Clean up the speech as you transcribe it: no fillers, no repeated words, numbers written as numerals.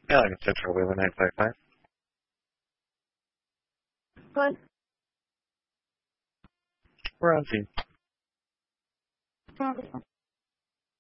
Yeah, like a Central Wheeler 955. What? We're on scene. Turn on this one.